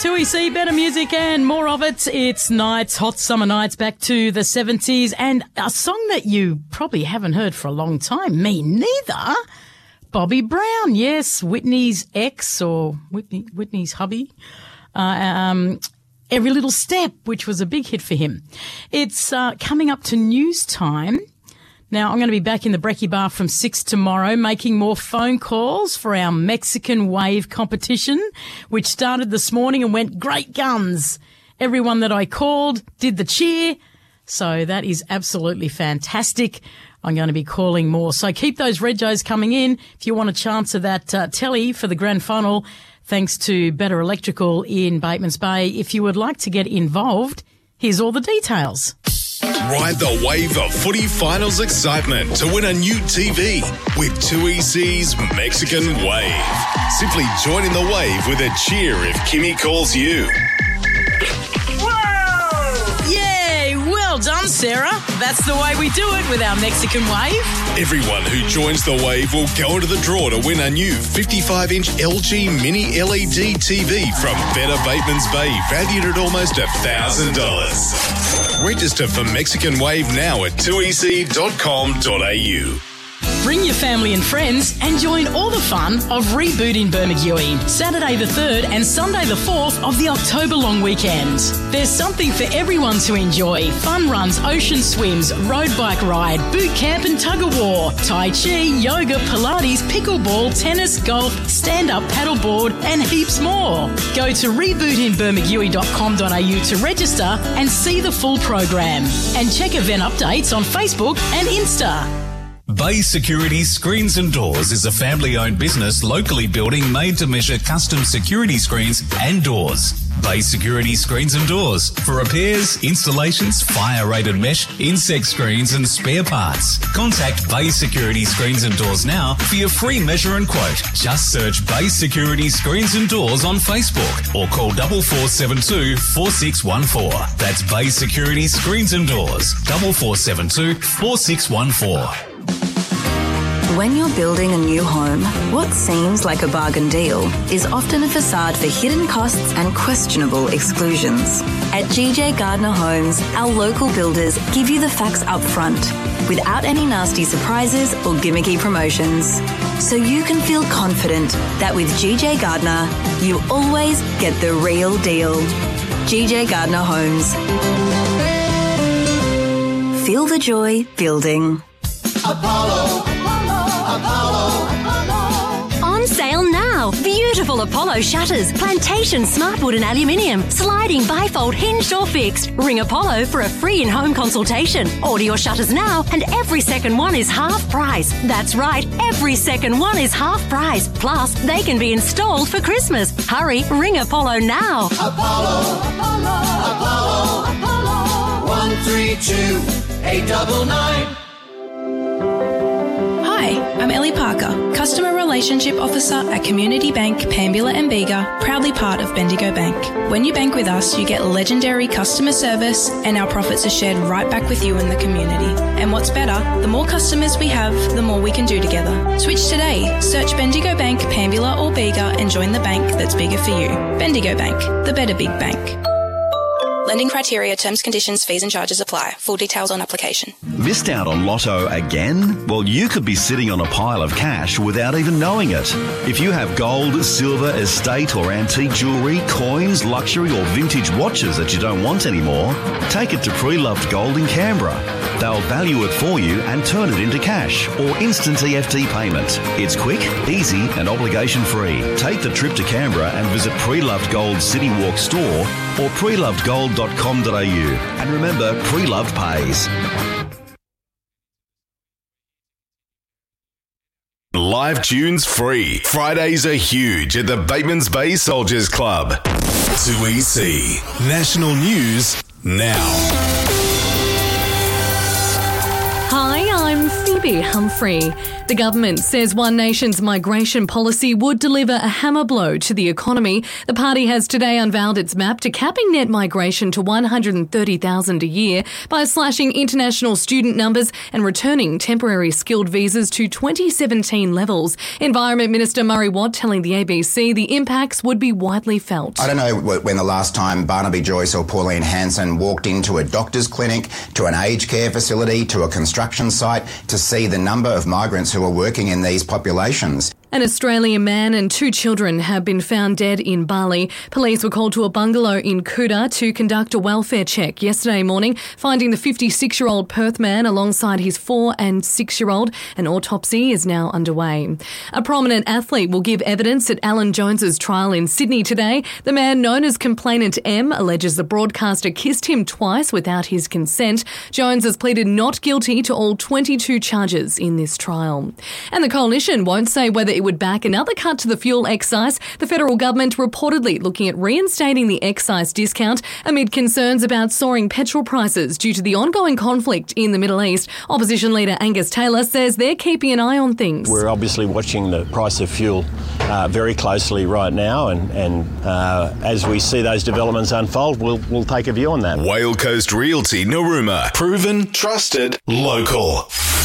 2EC, better music and more of it. It's nights, hot summer nights, back to the 70s, and a song that you probably haven't heard for a long time. Me neither. Bobby Brown, yes, Whitney's ex or Whitney's hubby. Every Little Step, which was a big hit for him. It's coming up to news time. Now, I'm going to be back in the Brekkie Bar from 6 tomorrow, making more phone calls for our Mexican Wave competition, which started this morning and went great guns. Everyone that I called did the cheer. So that is absolutely fantastic. I'm going to be calling more. So keep those regos coming in if you want a chance of that telly for the grand final, thanks to Better Electrical in Batemans Bay. If you would like to get involved, here's all the details. Ride the wave of footy finals excitement to win a new TV with 2EC's Mexican Wave. Simply join in the wave with a cheer if Kimmy calls you. Yay! Well done, Sarah. That's the way we do it with our Mexican Wave. Everyone who joins the wave will go into the draw to win a new 55-inch LG Mini LED TV from Better Batemans Bay, valued at almost $1,000. Register for Mexican Wave now at 2ec.com.au. Bring your family and friends and join all the fun of Reboot in Bermagui, Saturday the 3rd and Sunday the 4th of the October long weekend. There's something for everyone to enjoy. Fun runs, ocean swims, road bike ride, boot camp and tug-of-war, Tai Chi, yoga, Pilates, pickleball, tennis, golf, stand-up paddleboard and heaps more. Go to rebootinbermagui.com.au to register and see the full program. And check event updates on Facebook and Insta. Bay Security Screens and Doors is a family-owned business locally building made-to-measure custom security screens and doors. Bay Security Screens and Doors for repairs, installations, fire-rated mesh, insect screens and spare parts. Contact Bay Security Screens and Doors now for your free measure and quote. Just search Bay Security Screens and Doors on Facebook or call 4472 4614. That's Bay Security Screens and Doors, 4472 4614. When you're building a new home, what seems like a bargain deal is often a facade for hidden costs and questionable exclusions. At GJ Gardner Homes, our local builders give you the facts up front, without any nasty surprises or gimmicky promotions. So you can feel confident that with GJ Gardner, you always get the real deal. GJ Gardner Homes. Feel the joy building. Apollo. On sale now. Beautiful Apollo shutters, plantation smartwood and aluminium, sliding bifold hinged or fixed. Ring Apollo for a free in-home consultation. Order your shutters now and every second one is half price. That's right, every second one is half price. Plus, they can be installed for Christmas. Hurry, ring Apollo now. Apollo. 132-899. Hi, I'm Ellie Parker, Customer Relationship Officer at Community Bank, Pambula and Bega, proudly part of Bendigo Bank. When you bank with us, you get legendary customer service and our profits are shared right back with you in the community. And what's better, the more customers we have, the more we can do together. Switch today. Search Bendigo Bank, Pambula or Bega and join the bank that's bigger for you. Bendigo Bank, the better big bank. Lending criteria, terms, conditions, fees and charges apply. Full details on application. Missed out on Lotto again? Well, you could be sitting on a pile of cash without even knowing it. If you have gold, silver, estate or antique jewellery, coins, luxury or vintage watches that you don't want anymore, take it to Pre-Loved Gold in Canberra. They'll value it for you and turn it into cash or instant EFT payment. It's quick, easy and obligation free. Take the trip to Canberra and visit Pre-Loved Gold City Walk store or prelovedgold.com.au. And remember, Pre-Loved pays. Live tunes free. Fridays are huge at the Batemans Bay Soldiers Club. 2EC. National News now. Hi, I'm Phoebe Toby Humphrey. The government says One Nation's migration policy would deliver a hammer blow to the economy. The party has today unveiled its map to capping net migration to 130,000 a year by slashing international student numbers and returning temporary skilled visas to 2017 levels. Environment Minister Murray Watt telling the ABC the impacts would be widely felt. I don't know when the last time Barnaby Joyce or Pauline Hanson walked into a doctor's clinic, to an aged care facility, to a construction site to see the number of migrants who are working in these populations. An Australian man and 2 children have been found dead in Bali. Police were called to a bungalow in Kuta to conduct a welfare check yesterday morning, finding the 56-year-old Perth man alongside his 4- and 6-year-old. An autopsy is now underway. A prominent athlete will give evidence at Alan Jones's trial in Sydney today. The man known as Complainant M alleges the broadcaster kissed him twice without his consent. Jones has pleaded not guilty to all 22 charges in this trial. And the Coalition won't say whether it would back another cut to the fuel excise. The federal government reportedly looking at reinstating the excise discount amid concerns about soaring petrol prices due to the ongoing conflict in the Middle East. Opposition leader Angus Taylor says they're keeping an eye on things. We're obviously watching the price of fuel very closely right now, and as we see those developments unfold, we'll take a view on that. Whale Coast Realty Narooma. Proven, trusted, local.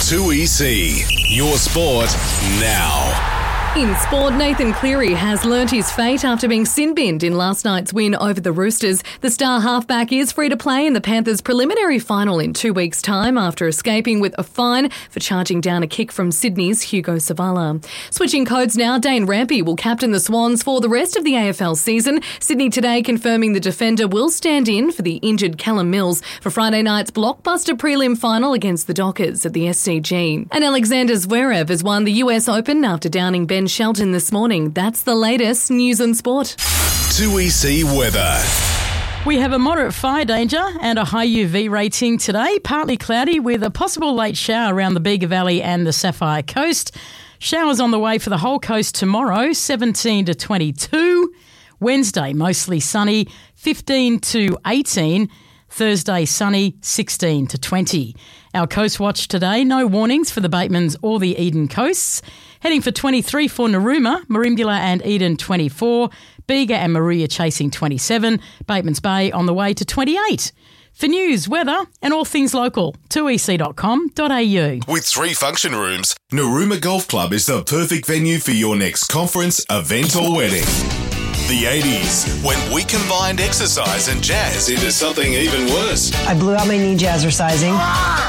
2EC. Your sport now. In sport, Nathan Cleary has learnt his fate after being sin-binned in last night's win over the Roosters. The star halfback is free to play in the Panthers' preliminary final in 2 weeks' time after escaping with a fine for charging down a kick from Sydney's Hugo Savala. Switching codes now, Dane Rampy will captain the Swans for the rest of the AFL season. Sydney today confirming the defender will stand in for the injured Callum Mills for Friday night's blockbuster prelim final against the Dockers at the SCG. And Alexander Zverev has won the US Open after downing Ben Shelton this morning. That's the latest news and sport. 2EC weather. We have a moderate fire danger and a high UV rating today. Partly cloudy with a possible late shower around the Bega Valley and the Sapphire Coast. Showers on the way for the whole coast tomorrow, 17 to 22. Wednesday, mostly sunny, 15 to 18. Thursday, sunny, 16 to 20. Our Coast Watch today, no warnings for the Batemans or the Eden coasts. Heading for 23 for Narooma, Merimbula and Eden 24. Bega and Maruya chasing 27. Batemans Bay on the way to 28. For news, weather and all things local, 2ec.com.au. With 3 function rooms, Narooma Golf Club is the perfect venue for your next conference, event or wedding. The 80s, when we combined exercise and jazz into something even worse. I blew out my knee jazzercising.